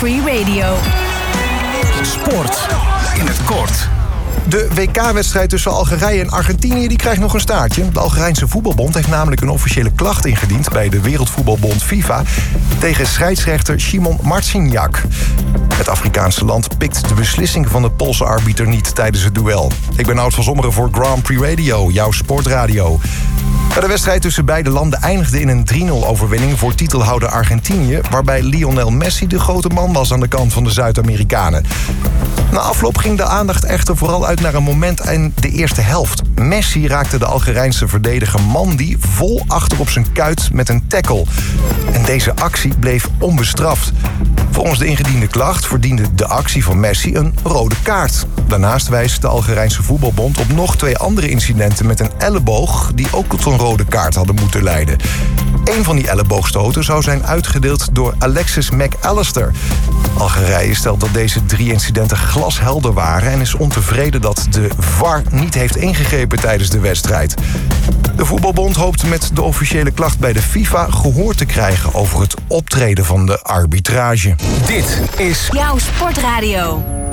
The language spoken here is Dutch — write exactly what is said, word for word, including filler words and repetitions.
Free Radio. Sport in het kort. De W K-wedstrijd tussen Algerije en Argentinië die krijgt nog een staartje. De Algerijnse voetbalbond heeft namelijk een officiële klacht ingediend bij de Wereldvoetbalbond FIFA tegen scheidsrechter Szymon Marciniak. Het Afrikaanse land pikt de beslissing van de Poolse arbiter niet tijdens het duel. Ik ben Oud van Zommeren voor Grand Prix Radio, jouw sportradio. De wedstrijd tussen beide landen eindigde in een drie nul overwinning voor titelhouder Argentinië, waarbij Lionel Messi de grote man was aan de kant van de Zuid-Amerikanen. Na afloop ging de aandacht echter vooral uit naar een moment in de eerste helft. Messi raakte de Algerijnse verdediger Mandi vol achter op zijn kuit met een tackle. En deze actie bleef onbestraft. Volgens de ingediende klacht verdiende de actie van Messi een rode kaart. Daarnaast wijst de Algerijnse voetbalbond op nog twee andere incidenten met een elleboog die ook tot een rode kaart hadden moeten leiden. Een van die elleboogstoten zou zijn uitgedeeld door Alexis McAllister. Algerije stelt dat deze drie incidenten glashelder waren en is ontevreden dat de V A R niet heeft ingegrepen tijdens de wedstrijd. De voetbalbond hoopt met de officiële klacht bij de FIFA gehoor te krijgen over het optreden van de arbitrage. Dit is jouw sportradio.